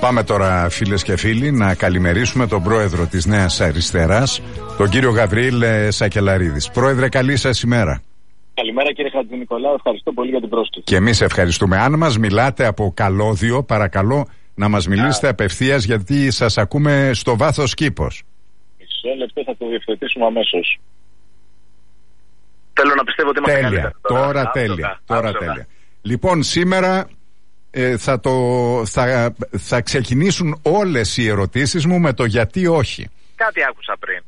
Πάμε τώρα, φίλες και φίλοι, να καλημερίσουμε τον πρόεδρο της Νέας Αριστεράς, τον κύριο Γαβριήλ Σακελαρίδη. Πρόεδρε, καλή σας ημέρα. Καλημέρα κύριε Χατζηνικολάου, ευχαριστώ πολύ για την πρόσκληση. Και εμείς ευχαριστούμε. Αν μας μιλάτε από καλώδιο, παρακαλώ να μας μιλήσετε απευθείας, γιατί σας ακούμε στο βάθος κήπος. Μισό λεπτό, θα το διευθετήσουμε αμέσως. Θέλω να πιστεύω ότι είμαστε τέλεια. Τώρα τέλεια. Λοιπόν, σήμερα θα ξεκιννουν όλες οι ερωτήσεις μου με το γιατί όχι. Κάτι άκουσα πριν.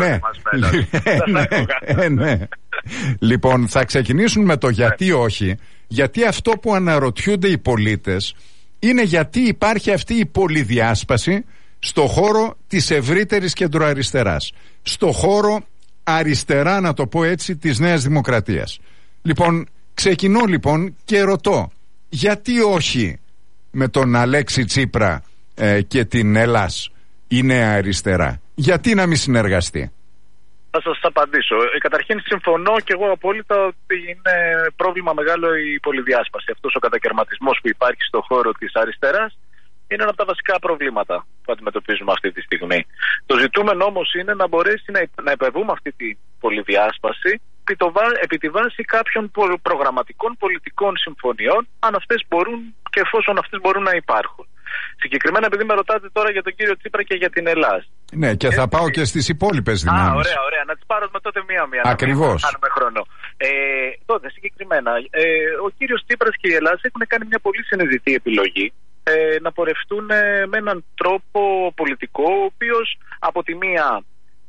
Ναι. Λοιπόν, θα ξεκινήσουν με το γιατί όχι, γιατί αυτό που αναρωτιούνται οι πολίτες είναι γιατί υπάρχει αυτή η πολυδιάσπαση στο χώρο της ευρύτερης κεντροαριστεράς, στο χώρο αριστερά, να το πω έτσι, της Νέας Δημοκρατίας. Λοιπόν, ξεκινώ και ρωτώ, γιατί όχι με τον Αλέξη Τσίπρα και την Ελλάς η Νέα Αριστερά? Γιατί να μην συνεργαστεί? Θα σας απαντήσω. Καταρχήν συμφωνώ και εγώ απόλυτα ότι είναι πρόβλημα μεγάλο η πολυδιάσπαση. Αυτός ο κατακαιρματισμός που υπάρχει στον χώρο της αριστεράς είναι ένα από τα βασικά προβλήματα που αντιμετωπίζουμε αυτή τη στιγμή. Το ζητούμενο όμως είναι να μπορέσει να υπερβούμε αυτή τη πολυδιάσπαση επί τη βάση κάποιων προγραμματικών πολιτικών συμφωνιών, αν αυτές μπορούν και εφόσον αυτές μπορούν να υπάρχουν. Συγκεκριμένα, επειδή με ρωτάτε τώρα για τον κύριο Τσίπρα και για την Ελλάδα. Ναι, και θα πάω και στις υπόλοιπες δυνάμεις. Ωραία. Να τις πάρω με τότε μία-μία. Ακριβώς. Να κάνουμε χρόνο. Τότε, συγκεκριμένα, ο κύριος Τσίπρας και η Ελλάδα έχουν κάνει μια πολύ συνειδητή επιλογή να πορευτούν με έναν τρόπο πολιτικό, ο οποίος από τη μία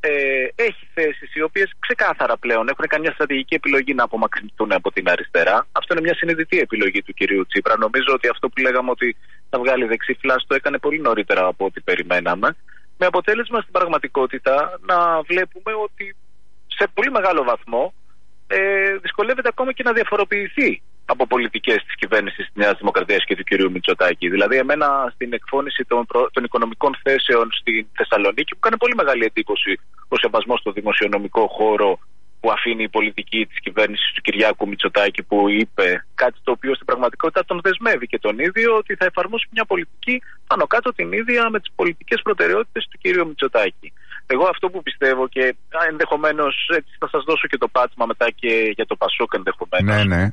έχει θέσεις οι οποίες ξεκάθαρα πλέον έχουν κάνει μια στρατηγική επιλογή να απομακρυνθούν από την αριστερά. Αυτό είναι μια συνειδητή επιλογή του κυρίου Τσίπρα. Νομίζω ότι αυτό που λέγαμε ότι θα βγάλει δεξί φλάς το έκανε πολύ νωρίτερα από ό,τι περιμέναμε. Με αποτέλεσμα στην πραγματικότητα να βλέπουμε ότι σε πολύ μεγάλο βαθμό δυσκολεύεται ακόμα και να διαφοροποιηθεί από πολιτικές της κυβέρνησης της Νέας Δημοκρατίας και του κυρίου Μητσοτάκη. Δηλαδή, εμένα στην εκφώνηση των οικονομικών θέσεων στην Θεσσαλονίκη μου κάνει πολύ μεγάλη εντύπωση ο σεβασμός στο δημοσιονομικό χώρο που αφήνει η πολιτική της κυβέρνησης του Κυριάκου Μητσοτάκη, που είπε κάτι το οποίο στην πραγματικότητα τον δεσμεύει και τον ίδιο ότι θα εφαρμόσει μια πολιτική πάνω κάτω την ίδια με τις πολιτικές προτεραιότητες του κυρίου Μητσοτάκη. Εγώ αυτό που πιστεύω, και ενδεχομένως έτσι θα σας δώσω και το πάτημα μετά και για το Πασόκ ενδεχομένως. Ναι.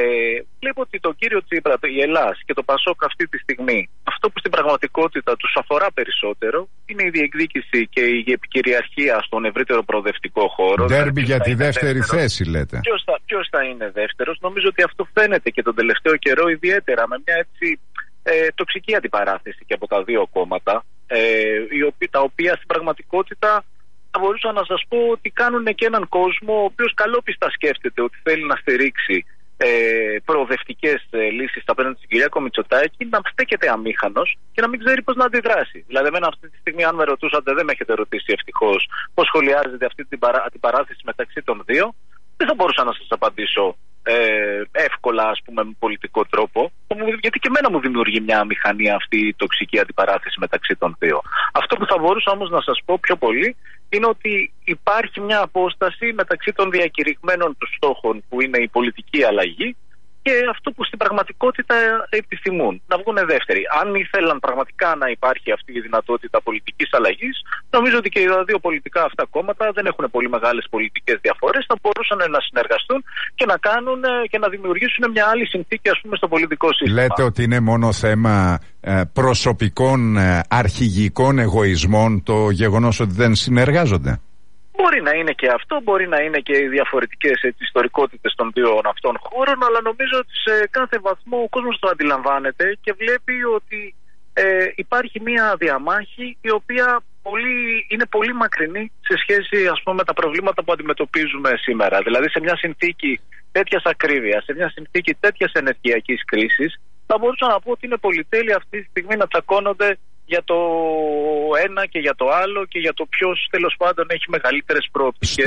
Βλέπω ότι το κύριο Τσίπρα, η Ελλάς και το Πασόκ αυτή τη στιγμή, αυτό που στην πραγματικότητα τους αφορά περισσότερο είναι η διεκδίκηση και η επικυριαρχία στον ευρύτερο προοδευτικό χώρο. Ντέρμπι για τη δεύτερη θέση, λέτε. Ποιος θα είναι δεύτερος? Νομίζω ότι αυτό φαίνεται και τον τελευταίο καιρό, ιδιαίτερα με μια έτσι τοξική αντιπαράθεση και από τα δύο κόμματα, τα οποία στην πραγματικότητα θα μπορούσα να σας πω ότι κάνουν και έναν κόσμο ο οποίος καλόπιστα σκέφτεται ότι θέλει να στηρίξει προοδευτικές λύσεις απέναντι στον Κυριάκο Μητσοτάκη, να στέκεται αμήχανος και να μην ξέρει πώς να αντιδράσει. Δηλαδή, εμένα αυτή τη στιγμή, αν με ρωτούσατε, δεν με έχετε ρωτήσει ευτυχώς πώς σχολιάζεται αυτή την αντιπαράθεση μεταξύ των δύο, δεν θα μπορούσα να σας απαντήσω εύκολα, ας πούμε, με πολιτικό τρόπο, γιατί και εμένα μου δημιουργεί μια μηχανία αυτή η τοξική αντιπαράθεση μεταξύ των δύο. Αυτό που θα μπορούσα όμως να σας πω πιο πολύ είναι ότι υπάρχει μια απόσταση μεταξύ των διακηρυγμένων του στόχων, που είναι η πολιτική αλλαγή, και αυτό που στην πραγματικότητα επιθυμούν, να βγουν δεύτεροι. Αν ήθελαν πραγματικά να υπάρχει αυτή η δυνατότητα πολιτικής αλλαγής, νομίζω ότι και τα δύο πολιτικά αυτά κόμματα δεν έχουν πολύ μεγάλες πολιτικές διαφορές, θα μπορούσαν να συνεργαστούν και να κάνουν και να δημιουργήσουν μια άλλη συνθήκη, ας πούμε, στο πολιτικό σύστημα. Λέτε ότι είναι μόνο θέμα προσωπικών αρχηγικών εγωισμών το γεγονός ότι δεν συνεργάζονται? Μπορεί να είναι και αυτό, μπορεί να είναι και οι διαφορετικές ιστορικότητες των δύο αυτών χώρων, αλλά νομίζω ότι σε κάθε βαθμό ο κόσμος το αντιλαμβάνεται και βλέπει ότι υπάρχει μια διαμάχη η οποία είναι πολύ μακρινή σε σχέση, ας πούμε, με τα προβλήματα που αντιμετωπίζουμε σήμερα. Δηλαδή, σε μια συνθήκη τέτοιας ακρίβειας, σε μια συνθήκη τέτοιας ενεργειακής κρίσης, θα μπορούσα να πω ότι είναι πολυτέλεια αυτή τη στιγμή να τσακώνονται για το ένα και για το άλλο και για το ποιος τέλος πάντων έχει μεγαλύτερες προοπτικές.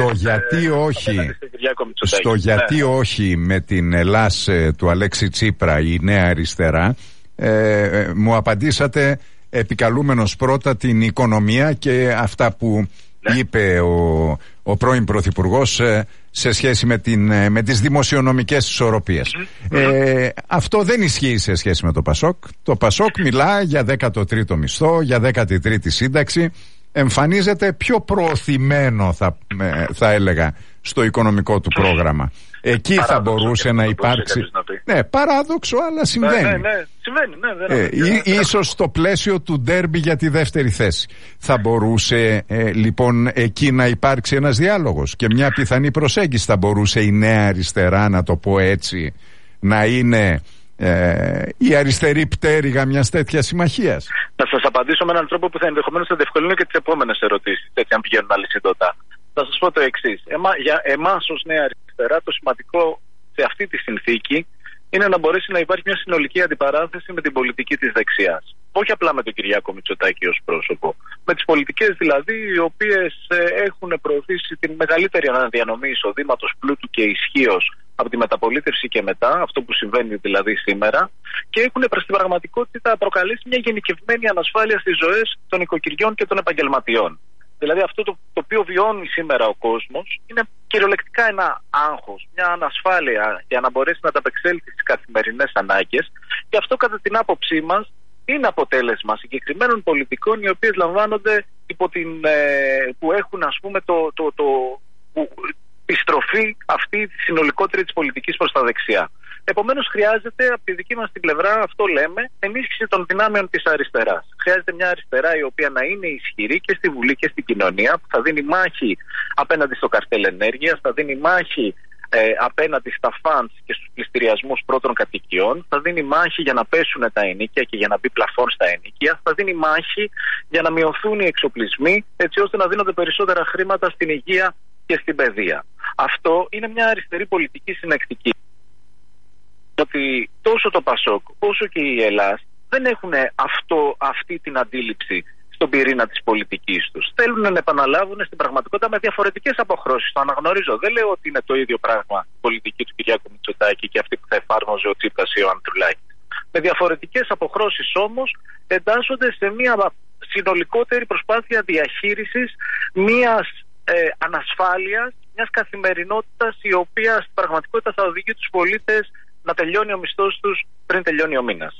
Στο γιατί όχι με την Ελλάς του Αλέξη Τσίπρα, η Νέα Αριστερά, μου απαντήσατε επικαλούμενος πρώτα την οικονομία και αυτά που είπε ο πρώην Πρωθυπουργός σε σχέση με τις δημοσιονομικές ισορροπίες. Αυτό δεν ισχύει σε σχέση με το ΠΑΣΟΚ. Το ΠΑΣΟΚ μιλά για 13ο μισθό, για 13η σύνταξη. Εμφανίζεται πιο προωθημένο, θα έλεγα, στο οικονομικό του πρόγραμμα. Εκεί παράδοξο, θα μπορούσε να υπάρξει. Ναι, παράδοξο, αλλά συμβαίνει. Ναι, συμβαίνει. Ίσως στο πλαίσιο του ντέρμπι για τη δεύτερη θέση. Θα μπορούσε λοιπόν εκεί να υπάρξει ένας διάλογος και μια πιθανή προσέγγιση. Θα μπορούσε η Νέα Αριστερά, να το πω έτσι, να είναι η αριστερή πτέρυγα μιας τέτοιας συμμαχίας. Θα σας απαντήσω με έναν τρόπο που θα ενδεχομένως θα διευκολύνει και τις επόμενες ερωτήσεις, έτσι αν πηγαίνουν αλυσιδωτά. Θα σας πω το εξής. Για εμάς ως Νέα Αριστερά το σημαντικό σε αυτή τη συνθήκη είναι να μπορέσει να υπάρχει μια συνολική αντιπαράθεση με την πολιτική της δεξιάς. Όχι απλά με τον Κυριάκο Μητσοτάκη ως πρόσωπο. Με τις πολιτικές δηλαδή οι οποίες έχουν προωθήσει την μεγαλύτερη αναδιανομή εισοδήματος, πλούτου και ισχύως από τη μεταπολίτευση και μετά, αυτό που συμβαίνει δηλαδή σήμερα, και έχουν προς την πραγματικότητα προκαλέσει μια γενικευμένη ανασφάλεια στις ζωές των οικοκυριών και των επαγγελματιών. Δηλαδή αυτό το οποίο βιώνει σήμερα ο κόσμος είναι κυριολεκτικά ένα άγχος, μια ανασφάλεια για να μπορέσει να ανταπεξέλθει στις καθημερινές ανάγκες, και αυτό κατά την άποψή μας είναι αποτέλεσμα συγκεκριμένων πολιτικών οι οποίες λαμβάνονται υπό που έχουν ας πούμε τη στροφή αυτή τη συνολικότερη της πολιτικής προς τα δεξιά. Επομένως χρειάζεται από τη δική μας την πλευρά, αυτό λέμε, ενίσχυση των δυνάμεων της αριστεράς. Χρειάζεται μια αριστερά η οποία να είναι ισχυρή και στη Βουλή και στην κοινωνία, που θα δίνει μάχη απέναντι στο καρτέλ ενέργειας, θα δίνει μάχη απέναντι στα φαντς και στους πληστηριασμούς πρώτων κατοικιών, θα δίνει μάχη για να πέσουν τα ενοίκια και για να μπει πλαφόν στα ενοίκια, θα δίνει μάχη για να μειωθούν οι εξοπλισμοί, έτσι ώστε να δίνονται περισσότερα χρήματα στην υγεία και στην παιδεία. Αυτό είναι μια αριστερή πολιτική συνεκτική. Ότι τόσο το ΠΑΣΟΚ όσο και η Ελλάς δεν έχουν αυτή την αντίληψη στον πυρήνα της πολιτικής τους. Θέλουν να επαναλάβουν στην πραγματικότητα με διαφορετικές αποχρώσεις. Το αναγνωρίζω. Δεν λέω ότι είναι το ίδιο πράγμα η πολιτική του Κυριάκου Μητσοτάκη και αυτή που θα εφάρμοζε ο Τσίπρας ή ο Ανδρουλάκης. Με διαφορετικές αποχρώσεις όμως εντάσσονται σε μια συνολικότερη προσπάθεια διαχείρισης μιας ανασφάλειας, μιας καθημερινότητας η οποία στην πραγματικότητα θα οδηγεί τους πολίτες να τελειώνει ο μισθός τους πριν τελειώνει ο μήνας.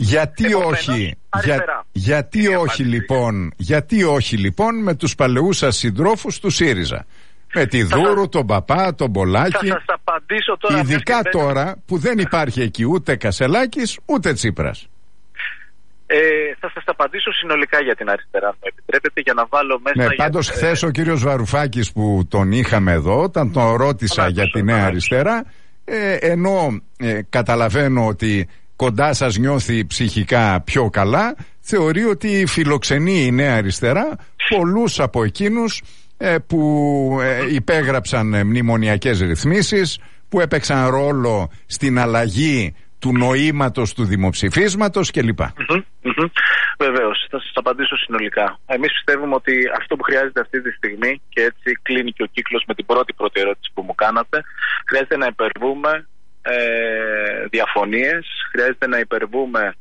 Γιατί όχι λοιπόν με τους παλαιούς σας συντρόφους του ΣΥΡΙΖΑ, με τη Δούρου, τον Παπά, τον Πολάκη, θα σας απαντήσω τώρα, ειδικά τώρα που δεν υπάρχει εκεί ούτε Κασελάκης ούτε Τσίπρας. Θα σας απαντήσω συνολικά για την αριστερά, αν μου επιτρέπετε, για να βάλω μέσα. Ναι, πάντως χθες ο κύριος Βαρουφάκης που τον είχαμε εδώ, όταν τον ρώτησα για τη Νέα Αριστερά, ενώ καταλαβαίνω ότι κοντά σας νιώθει ψυχικά πιο καλά, θεωρεί ότι φιλοξενεί η Νέα Αριστερά πολλούς από εκείνους που υπέγραψαν μνημονιακές ρυθμίσεις, που έπαιξαν ρόλο στην αλλαγή του νοήματος του δημοψηφίσματος κλπ. Βεβαίως, θα σας απαντήσω συνολικά. Εμείς πιστεύουμε ότι αυτό που χρειάζεται αυτή τη στιγμή, και έτσι κλείνει και ο κύκλος με την πρώτη ερώτηση που μου κάνατε, χρειάζεται να υπερβούμε διαφωνίες, χρειάζεται να υπερβούμε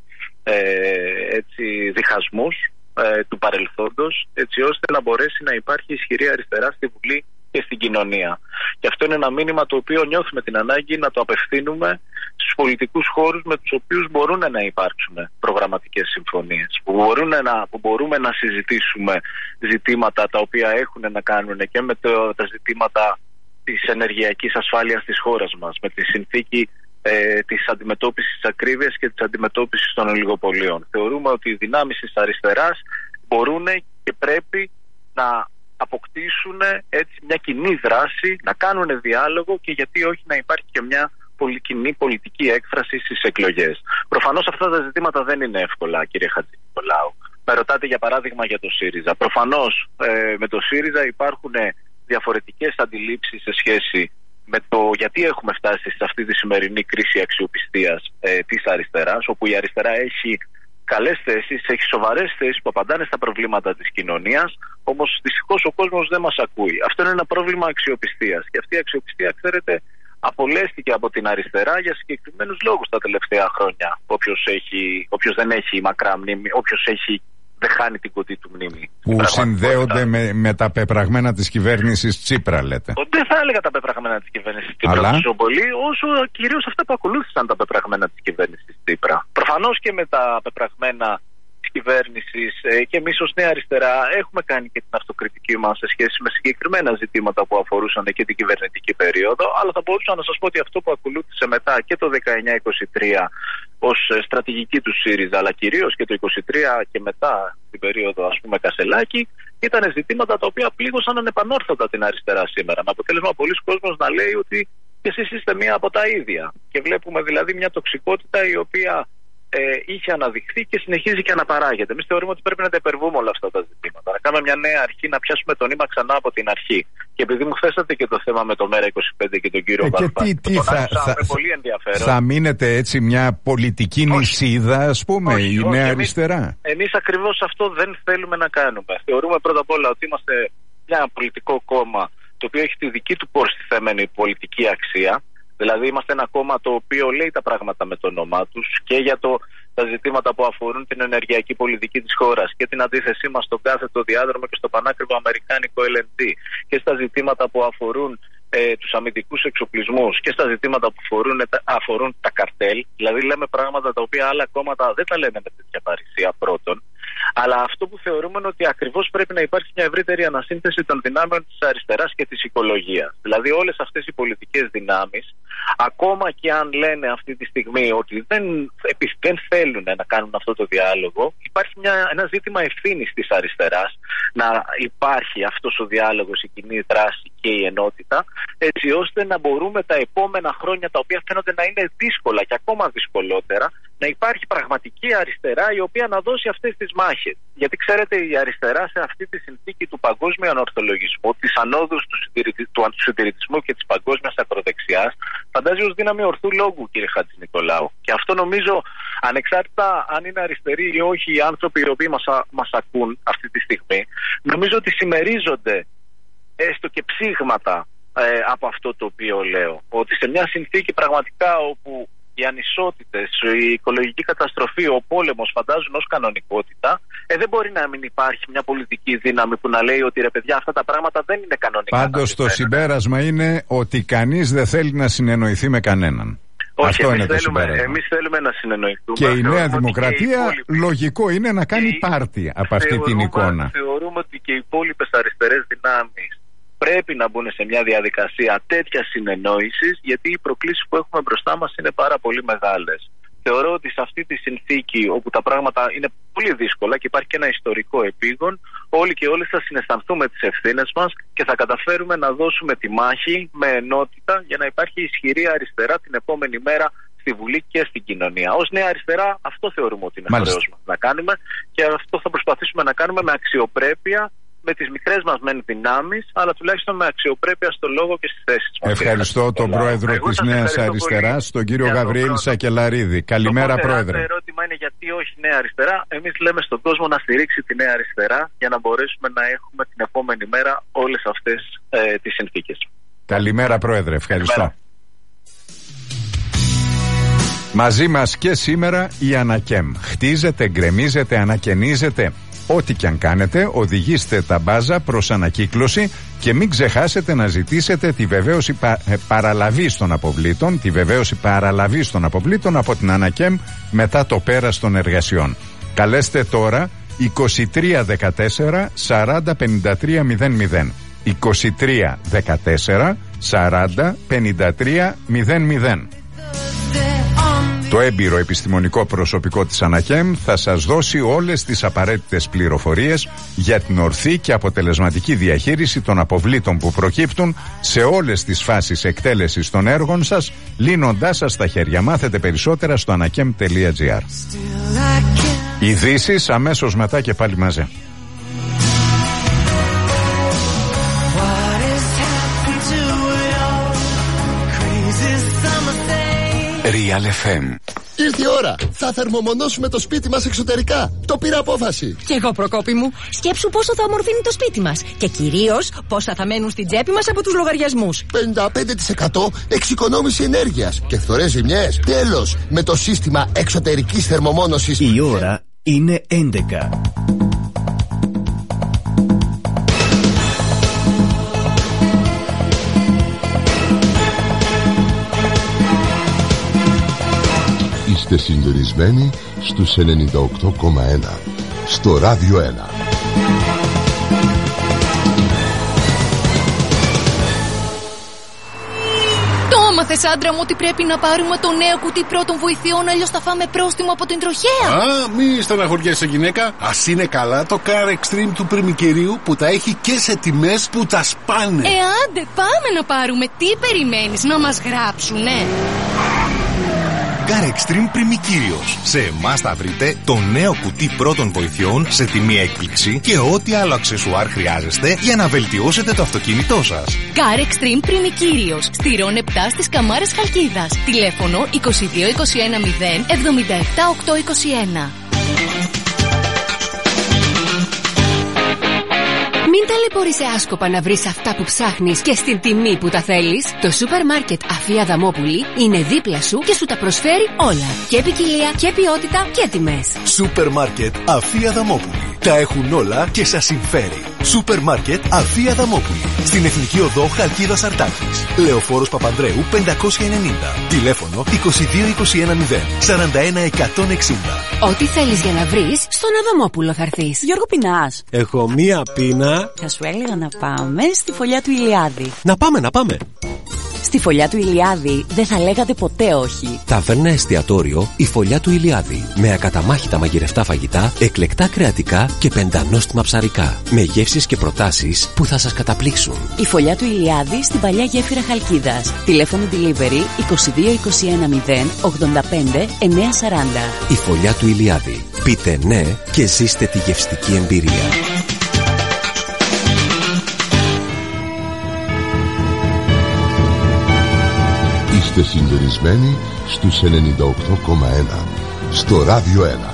διχασμούς του παρελθόντος, έτσι ώστε να μπορέσει να υπάρχει ισχυρή αριστερά στη Βουλή και στην κοινωνία. Και αυτό είναι ένα μήνυμα το οποίο νιώθουμε την ανάγκη να το απευθύνουμε στους πολιτικούς χώρους με τους οποίους μπορούν να υπάρξουν προγραμματικές συμφωνίες, που μπορούμε να συζητήσουμε ζητήματα τα οποία έχουν να κάνουν και με τα ζητήματα της ενεργειακής ασφάλειας της χώρας μας, με τη συνθήκη της αντιμετώπισης της ακρίβειας και της αντιμετώπισης των ολιγοπολίων. Θεωρούμε ότι οι δυνάμεις της αριστεράς μπορούν και πρέπει να αποκτήσουν έτσι μια κοινή δράση, να κάνουν διάλογο και γιατί όχι να υπάρχει και μια κοινή πολιτική έκφραση στις εκλογές. Προφανώς αυτά τα ζητήματα δεν είναι εύκολα, κύριε Χατζηνικολάου. Με ρωτάτε για παράδειγμα για το ΣΥΡΙΖΑ. Προφανώς με το ΣΥΡΙΖΑ υπάρχουν διαφορετικές αντιλήψεις σε σχέση με το γιατί έχουμε φτάσει σε αυτή τη σημερινή κρίση αξιοπιστίας της αριστεράς, όπου η αριστερά έχει καλές θέσεις, έχει σοβαρές θέσεις που απαντάνε στα προβλήματα της κοινωνίας, όμως δυστυχώς ο κόσμος δεν μας ακούει. Αυτό είναι ένα πρόβλημα αξιοπιστίας. Και αυτή η αξιοπιστία, ξέρετε, απολέστηκε από την αριστερά για συγκεκριμένους λόγους τα τελευταία χρόνια. Όποιος δεν έχει μακρά μνήμη, όποιος έχει δεν χάνει την κοντή του μνήμη. Που συνδέονται με τα πεπραγμένα της κυβέρνησης Τσίπρα, λέτε. Δεν θα έλεγα τα πεπραγμένα της κυβέρνησης Τσίπρα τόσο πολύ, όσο κυρίως αυτά που ακολούθησαν τα πεπραγμένα της κυβέρνησης Τσίπρα. Προφανώς και με τα πεπραγμένα της κυβέρνησης και εμείς ως Νέα Αριστερά έχουμε κάνει και την αυτοκριτική μας σε σχέση με συγκεκριμένα ζητήματα που αφορούσαν και την κυβερνητική περίοδο, αλλά θα μπορούσα να σας πω ότι αυτό που ακολούθησε μετά και το 19-23 ως στρατηγική του ΣΥΡΙΖΑ, αλλά κυρίως και το 23 και μετά την περίοδο ας πούμε Κασελάκη, ήταν ζητήματα τα οποία πλήγωσαν ανεπανόρθωτα την αριστερά σήμερα. Με αποτέλεσμα πολλοί κόσμος να λέει ότι και εσείς είστε μία από τα ίδια. Και βλέπουμε δηλαδή μια τοξικότητα η οποία είχε αναδειχθεί και συνεχίζει και αναπαράγεται. Εμείς θεωρούμε ότι πρέπει να τα υπερβούμε όλα αυτά τα ζητήματα. Να κάνουμε μια νέα αρχή, να πιάσουμε το νήμα ξανά από την αρχή. Και επειδή μου θέσατε και το θέμα με το ΜέΡΑ25 και τον κύριο Βαρουφάκη, πολύ ενδιαφέρον. Θα μείνετε έτσι μια πολιτική νησίδα, ας πούμε, η Νέα Αριστερά? Εμείς ακριβώς αυτό δεν θέλουμε να κάνουμε. Θεωρούμε πρώτα απ' όλα ότι είμαστε ένα πολιτικό κόμμα το οποίο έχει τη δική του προστιθέμενη πολιτική αξία. Δηλαδή είμαστε ένα κόμμα το οποίο λέει τα πράγματα με το όνομά τους και για τα ζητήματα που αφορούν την ενεργειακή πολιτική της χώρας και την αντίθεσή μας στον κάθετο διάδρομο και στο πανάκριβο αμερικάνικο LNG και στα ζητήματα που αφορούν τους αμυντικούς εξοπλισμούς και στα ζητήματα που αφορούν τα καρτέλ. Δηλαδή λέμε πράγματα τα οποία άλλα κόμματα δεν τα λένε με τέτοια παρησία πρώτον. Αλλά αυτό που θεωρούμε είναι ότι ακριβώς πρέπει να υπάρχει μια ευρύτερη ανασύνθεση των δυνάμεων της αριστεράς και της οικολογίας. Δηλαδή όλες αυτές οι πολιτικές δυνάμεις, ακόμα και αν λένε αυτή τη στιγμή ότι δεν θέλουν να κάνουν αυτό το διάλογο, υπάρχει ένα ζήτημα ευθύνης της αριστεράς να υπάρχει αυτός ο διάλογος, η κοινή δράση και η ενότητα, έτσι ώστε να μπορούμε τα επόμενα χρόνια, τα οποία φαίνονται να είναι δύσκολα και ακόμα δυσκολότερα, να υπάρχει πραγματική αριστερά η οποία να δώσει αυτές τις μάχες. Γιατί ξέρετε, η αριστερά σε αυτή τη συνθήκη του παγκόσμιου ανορθολογισμού, της ανόδους του αντισυντηρητισμού και της παγκόσμιας ακροδεξιάς, φαντάζει ως δύναμη ορθού λόγου, κύριε Χατζηνικολάου. Και αυτό νομίζω, ανεξάρτητα αν είναι αριστεροί ή όχι οι άνθρωποι οι οποίοι μας ακούν αυτή τη στιγμή, νομίζω ότι συμμερίζονται έστω και ψήγματα από αυτό το οποίο λέω. Ότι σε μια συνθήκη πραγματικά όπου οι ανισότητες, η οικολογική καταστροφή, ο πόλεμος φαντάζουν ως κανονικότητα, δεν μπορεί να μην υπάρχει μια πολιτική δύναμη που να λέει ότι ρε παιδιά αυτά τα πράγματα δεν είναι κανονικά. Πάντως το συμπέρασμα είναι ότι κανείς δεν θέλει να συνεννοηθεί με κανέναν. Όχι, αυτό είναι το συμπέρασμα. Εμείς θέλουμε να συνεννοηθούμε. Και η Νέα Δημοκρατία λογικό είναι να κάνει πάρτι από αυτή την εικόνα. Θεωρούμε ότι και οι υπόλοιπες αριστερές δυνάμεις πρέπει να μπουν σε μια διαδικασία τέτοια συνεννόησης, γιατί οι προκλήσεις που έχουμε μπροστά μας είναι πάρα πολύ μεγάλες. Θεωρώ ότι σε αυτή τη συνθήκη όπου τα πράγματα είναι πολύ δύσκολα και υπάρχει και ένα ιστορικό επίγον, όλοι και όλες θα συναισθανθούμε τις ευθύνες μας και θα καταφέρουμε να δώσουμε τη μάχη με ενότητα για να υπάρχει ισχυρή αριστερά την επόμενη μέρα στη Βουλή και στην κοινωνία. Ως Νέα Αριστερά αυτό θεωρούμε ότι είναι χρέος μας να κάνουμε και αυτό θα προσπαθήσουμε να κάνουμε με αξιοπρέπεια, με τις μικρές μας μεν δυνάμεις, αλλά τουλάχιστον με αξιοπρέπεια στο λόγο και στις θέσεις μας. Ευχαριστώ τον πρόεδρο της Νέας Αριστεράς, τον κύριο Γαβριήλ Σακελαρίδη. Καλημέρα, πρόεδρε. Το ερώτημα είναι γιατί όχι Νέα Αριστερά. Εμείς λέμε στον κόσμο να στηρίξει τη Νέα Αριστερά για να μπορέσουμε να έχουμε την επόμενη μέρα όλες αυτές τις συνθήκες. Καλημέρα, πρόεδρε. Ευχαριστώ. Καλημέρα. Μαζί μας και σήμερα η Ανακέμ. Χτίζεται, γκρεμίζεται, ανακαινίζεται. Ό,τι και αν κάνετε, οδηγήστε τα μπάζα προς ανακύκλωση και μην ξεχάσετε να ζητήσετε τη βεβαίωση παραλαβής των αποβλήτων, από την Ανακέμ μετά το πέρας των εργασιών. Καλέστε τώρα 2314 40 53 00. 2314 40 53 00. Το έμπειρο επιστημονικό προσωπικό της Ανακέμ θα σας δώσει όλες τις απαραίτητες πληροφορίες για την ορθή και αποτελεσματική διαχείριση των αποβλήτων που προκύπτουν σε όλες τις φάσεις εκτέλεσης των έργων σας, λύνοντάς σας τα χέρια. Μάθετε περισσότερα στο anakem.gr. Ειδήσεις αμέσως μετά και πάλι μαζί. Real FM. Ήρθε η ώρα. Θα θερμομονώσουμε το σπίτι μας εξωτερικά. Το πήρα απόφαση. Κι εγώ, Προκόπη μου. Σκέψου πόσο θα ομορφύνει το σπίτι μας. Και κυρίως πόσα θα μένουν στην τσέπη μας από τους λογαριασμούς. 55% εξοικονόμηση ενέργειας. Και φθορές ζημιές. Τέλος. Με το σύστημα εξωτερικής θερμομόνωσης. Η ώρα είναι 11. Είστε συντονισμένοι στους 98,1 στο Ράδιο 1. Μάθες, άντρα μου, ότι πρέπει να πάρουμε το νέο κουτί πρώτων βοηθειών, αλλιώς θα φάμε πρόστιμο από την τροχέα. Μη στεναχωριέσαι, γυναίκα. Ας είναι καλά το Car Extreme του πριμικερίου που τα έχει και σε τιμές που τα σπάνε. Άντε, πάμε να πάρουμε. Τι περιμένεις, να μας γράψουνε? Car Extreme Πριμικύριος. Σε εμάς θα βρείτε το νέο κουτί πρώτων βοηθειών σε τιμή έκπληξη και ό,τι άλλο αξεσουάρ χρειάζεστε για να βελτιώσετε το αυτοκίνητό σας. Car Extreme Πριμικύριος. Στη Ρον 7 στις Καμάρες Χαλκίδας. Τηλέφωνο 22 21 0 77 821. Μην ταλαιπωρείσαι άσκοπα να βρεις αυτά που ψάχνεις και στην τιμή που τα θέλεις. Το σούπερ μάρκετ Αφία Δαμόπουλη είναι δίπλα σου και σου τα προσφέρει όλα. Και ποικιλία και ποιότητα και τιμές. Σούπερ μάρκετ Αφία Δαμόπουλη. Τα έχουν όλα και σας συμφέρει. Σούπερ μάρκετ Αφία Δαμόπουλη. Στην Εθνική Οδό Χαλκίδας Αρτάχης. Λεωφόρος Παπανδρέου 590. Τηλέφωνο 22 21 0 41 160. Ό,τι θέλεις για να βρεις, στον Αδαμόπουλο θα έρθεις. Γιώργο, πεινάς? Έχω μία πείνα. Θα σου έλεγα να πάμε στη φωλιά του Ηλιάδη. Να πάμε. Στη φωλιά του Ηλιάδη δεν θα λέγατε ποτέ όχι. Ταβέρνα εστιατόριο η Φωλιά του Ηλιάδη. Με ακαταμάχητα μαγειρευτά φαγητά, εκλεκτά κρεατικά και πεντανόστιμα ψαρικά. Με γεύσεις και προτάσεις που θα σας καταπλήξουν. Η Φωλιά του Ηλιάδη στην παλιά γέφυρα Χαλκίδας. Τηλέφωνο delivery 22 21 0 85 940. Η Φωλιά του Ηλιάδη. Πείτε ναι και ζήστε τη γευστική εμπειρία. Είστε συντονισμένοι στους 98,1 στο Ράδιο 1.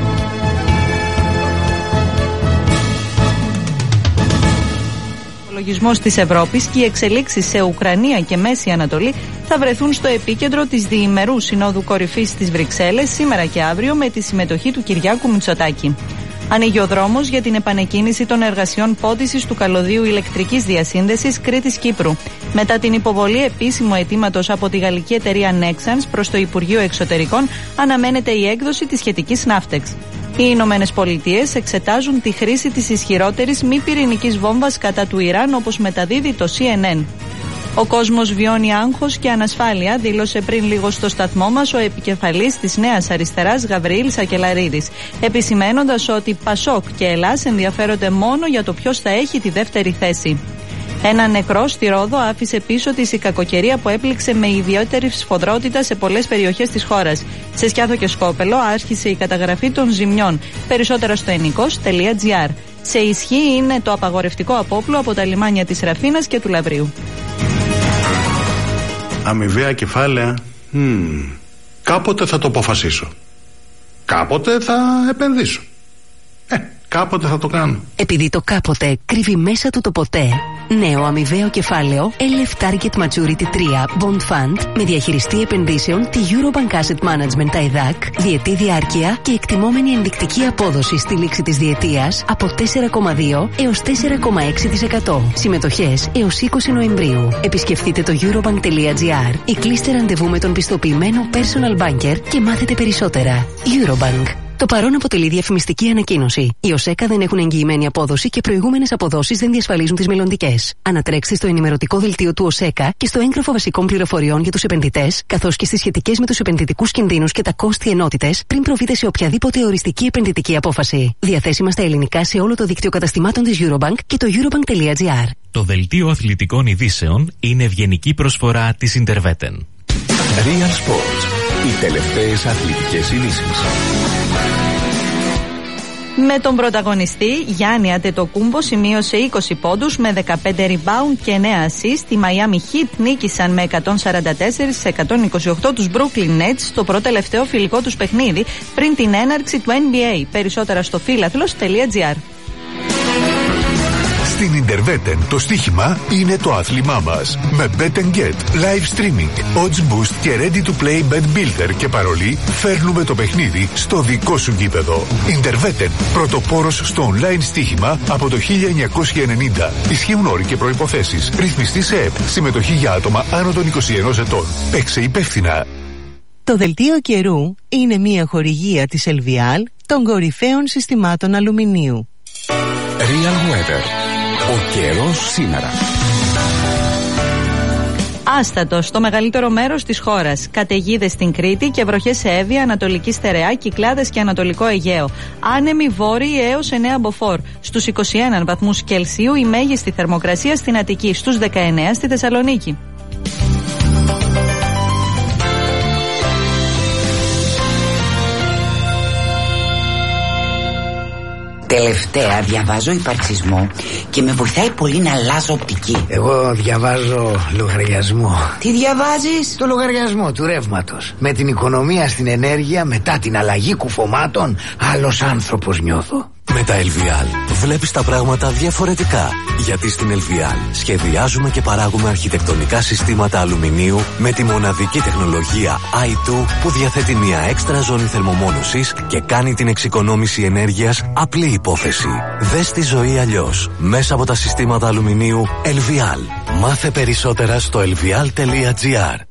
Ο λογισμός της Ευρώπης και οι εξελίξεις σε Ουκρανία και Μέση Ανατολή θα βρεθούν στο επίκεντρο της διημερού Συνόδου Κορυφής στις Βρυξέλλες σήμερα και αύριο με τη συμμετοχή του Κυριάκου Μητσοτάκη. Ανοίγει ο δρόμος για την επανεκκίνηση των εργασιών πόντισης του καλωδίου ηλεκτρικής διασύνδεσης Κρήτης-Κύπρου. Μετά την υποβολή επίσημου αιτήματος από τη γαλλική εταιρεία Nexans προς το Υπουργείο Εξωτερικών, αναμένεται η έκδοση της σχετικής ναύτεξ. Οι Ηνωμένες Πολιτείες εξετάζουν τη χρήση της ισχυρότερης μη πυρηνικής βόμβας κατά του Ιράν, όπως μεταδίδει το CNN. Ο κόσμος βιώνει άγχος και ανασφάλεια, δήλωσε πριν λίγο στο σταθμό μας ο επικεφαλής της Νέας Αριστεράς Γαβριήλ Σακελαρίδης, επισημένοντας ότι Πασόκ και Ελλάς ενδιαφέρονται μόνο για το ποιος θα έχει τη δεύτερη θέση. Ένα νεκρό στη Ρόδο άφησε πίσω της η κακοκαιρία που έπληξε με ιδιαίτερη σφοδρότητα σε πολλές περιοχές της χώρας. Σε Σκιάθο και Σκόπελο άρχισε η καταγραφή των ζημιών. Περισσότερα στο ennikos.gr. Σε ισχύ είναι το απαγορευτικό απόπλου από τα λιμάνια της Ραφίνας και του Λαβρίου. Αμοιβαία κεφάλαια. Κάποτε θα το αποφασίσω. Κάποτε θα επενδύσω. Κάποτε θα το κάνω. Επειδή το κάποτε κρύβει μέσα του το ποτέ. Νέο αμοιβαίο κεφάλαιο LF Target Maturity 3 Bond Fund με διαχειριστή επενδύσεων τη Eurobank Asset Management TAIDAC, διετή διάρκεια και εκτιμόμενη ενδεικτική απόδοση στη λήξη της διετίας από 4,2 έως 4,6%. Συμμετοχές έως 20 Νοεμβρίου. Επισκεφτείτε το eurobank.gr ή κλείστε ραντεβού με τον πιστοποιημένο personal banker και μάθετε περισσότερα. Eurobank. Το παρόν αποτελεί διαφημιστική ανακοίνωση. Οι ΟΣΕΚΑ δεν έχουν εγγυημένη απόδοση και προηγούμενες αποδόσεις δεν διασφαλίζουν τις μελλοντικές. Ανατρέξτε στο ενημερωτικό δελτίο του ΟΣΕΚΑ και στο έγγραφο βασικών πληροφοριών για τους επενδυτές, καθώς και στις σχετικές με τους επενδυτικούς κινδύνους και τα κόστη ενότητες, πριν προβείτε σε οποιαδήποτε οριστική επενδυτική απόφαση. Διαθέσιμα στα ελληνικά σε όλο το δίκτυο καταστημάτων της Eurobank και το eurobank.gr. Το δελτίο αθλητικών ειδήσεων είναι ευγενική προσφορά της Interveten. Real Sports. Οι τελευταίες αθλητικές ειδήσεις. Με τον πρωταγωνιστή Γιάννη Αντετοκούμπο σημείωσε 20 πόντους με 15 rebound και 9 assist. Οι Miami Heat νίκησαν με 144-128 τους Brooklyn Nets στο πρώτο τελευταίο φιλικό τους παιχνίδι πριν την έναρξη του NBA. Περισσότερα στο φίλαθλος.gr. Στην Interveten το στοίχημα είναι το άθλημά μας. Με Bet & Get, live streaming, odds boost και ready to play bet builder και παρολί, φέρνουμε το παιχνίδι στο δικό σου γήπεδο. Interveten, πρωτοπόρος στο online στοίχημα από το 1990. Ισχύουν όροι και προϋποθέσεις. Ρυθμιστή σε ΕΠ. Συμμετοχή για άτομα άνω των 21 ετών. Παίξε υπεύθυνα. Το δελτίο καιρού είναι μια χορηγία της Ελβιάλ των κορυφαίων συστημάτων αλουμινίου. Real Weather. Ο καιρός σήμερα. Άστατο στο μεγαλύτερο μέρος της χώρας. Καταιγίδες στην Κρήτη και βροχές σε Εύβοια, Ανατολική Στερεά, Κυκλάδες και Ανατολικό Αιγαίο. Άνεμοι βόρειοι έως 9 μποφόρ. Στους 21 βαθμούς Κελσίου η μέγιστη θερμοκρασία στην Αττική. Στους 19 στη Θεσσαλονίκη. Τελευταία διαβάζω υπαρξισμό και με βοηθάει πολύ να αλλάζω οπτική. Εγώ διαβάζω λογαριασμό. Τι διαβάζεις? Το λογαριασμό του ρεύματος. Με την οικονομία στην ενέργεια μετά την αλλαγή κουφωμάτων, άλλος άνθρωπος νιώθω. Με τα LVL βλέπεις τα πράγματα διαφορετικά. Γιατί στην LVL σχεδιάζουμε και παράγουμε αρχιτεκτονικά συστήματα αλουμινίου με τη μοναδική τεχνολογία i2 που διαθέτει μια έξτρα ζώνη θερμομόνωσης και κάνει την εξοικονόμηση ενέργειας απλή υπόθεση. Δες τη ζωή αλλιώς μέσα από τα συστήματα αλουμινίου LVL. Μάθε περισσότερα στο lvial.gr.